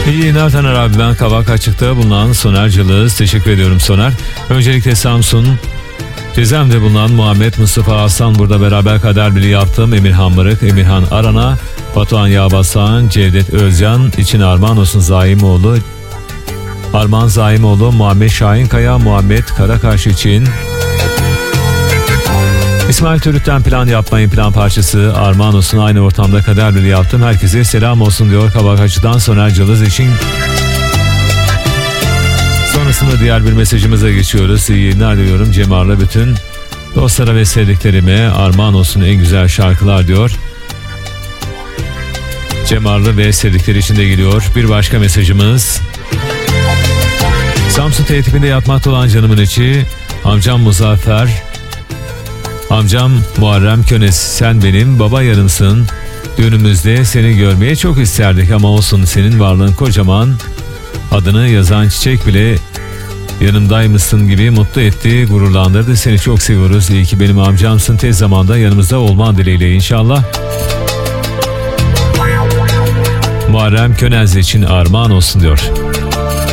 İyi yayınlar Taner abi, ben Kavak Açık'ta bulunan Soner Cılız. Teşekkür ediyorum Soner. Öncelikle Samsun Cezem'de bulunan Muhammed Mustafa Aslan, burada beraber kader biri yaptım. Emirhan Mırık, Emirhan Arana, Batuhan Yağbasan, Cevdet Özcan için armağan olsun Zaimoğlu, Armağan Zaimoğlu, Muhammed Şahinkaya, Muhammed Karakaş için. İsmail Türüt'ten plan yapmayın plan parçası armağan olsun, aynı ortamda kader biri yaptım. Herkese selam olsun diyor Kavak Açık'tan Soner Cılız için. Sonrasında diğer bir mesajımıza geçiyoruz. İyi yayınlar diliyorum Cemar'la bütün dostlara ve sevdiklerime armağan olsun en güzel şarkılar diyor. Cemar'lı ve sevdikleri için de geliyor bir başka mesajımız. Samsun T-tipinde yatmakta olan canımın içi amcam Muzaffer, amcam Muharrem Könes, sen benim baba yarımsın. Düğünümüzde seni görmeye çok isterdik ama olsun, senin varlığın kocaman. Adını yazan çiçek bile yanımdaymışsın gibi mutlu etti, gururlandırdı. Seni çok seviyoruz. İyi ki benim amcamsın. Tez zamanda yanımızda olman dileğiyle inşallah. Muharrem Könez için armağan olsun diyor.